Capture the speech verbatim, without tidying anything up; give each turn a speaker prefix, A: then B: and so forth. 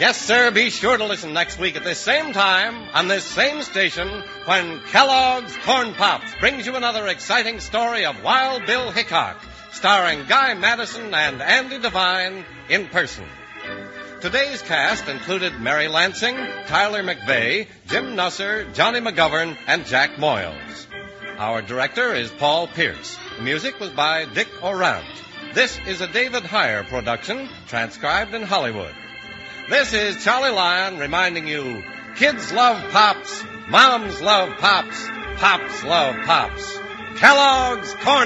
A: Yes, sir, be sure to listen next week at this same time on this same station when Kellogg's Corn Pops brings you another exciting story of Wild Bill Hickok, starring Guy Madison and Andy Devine in person. Today's cast included Mary Lansing, Tyler McVeigh, Jim Nusser, Johnny McGovern, and Jack Moyles. Our director is Paul Pierce. The music was by Dick Orant. This is a David Heyer production, transcribed in Hollywood. This is Charlie Lyon reminding you, kids love Pops, moms love Pops, Pops love Pops. Kellogg's Corn